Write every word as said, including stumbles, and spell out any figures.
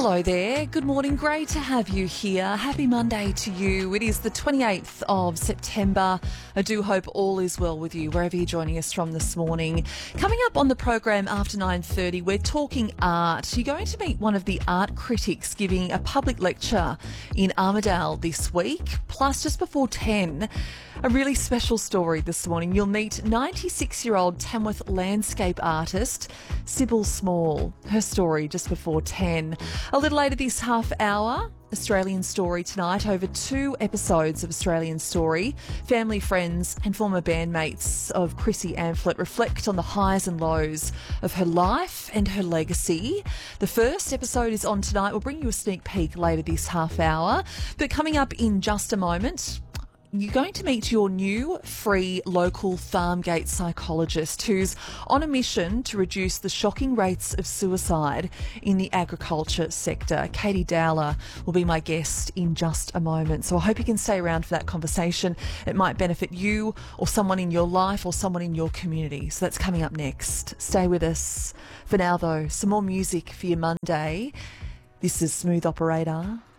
Hello there. Good morning. Great to have you here. Happy Monday to you. It is the twenty-eighth of September. I do hope all is well with you wherever you're joining us from this morning. Coming up on the program after nine thirty, we're talking art. You're going to meet one of the art critics giving a public lecture in Armidale this week. Plus, just before ten, a really special story this morning. You'll meet ninety-six-year-old Tamworth landscape artist Sybil Small. Her story just before ten. A little later this half hour, Australian Story tonight. Over two episodes of Australian Story. Family, friends and former bandmates of Chrissy Amphlett reflect on the highs and lows of her life and her legacy. The first episode is on tonight. We'll bring you a sneak peek later this half hour. But coming up in just a moment, you're going to meet your new free local farm gate psychologist who's on a mission to reduce the shocking rates of suicide in the agriculture sector. Katie Dowler will be my guest in just a moment. So I hope you can stay around for that conversation. It might benefit you or someone in your life or someone in your community. So that's coming up next. Stay with us. For now, though, some more music for your Monday. This is Smooth Operator.